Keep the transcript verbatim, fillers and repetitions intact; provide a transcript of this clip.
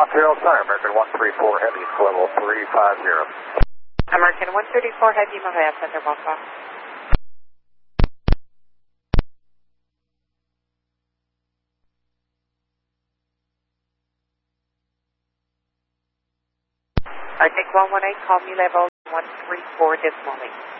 Montreal Center, American one three four Heavy, level three five zero. American one thirty-four Heavy, Montreal Center, bonsoir. Arctic one one eight, call me level one three four this morning.